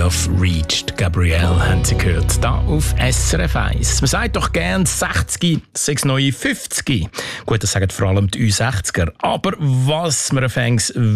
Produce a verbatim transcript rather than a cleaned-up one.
Love Reached. Gabrielle haben Sie gehört, da auf S R F eins. Man sagt doch gern, sechzig sei das neue fünfzig. Gut, das sagen vor allem die Ü sechziger. Aber was wir anfangs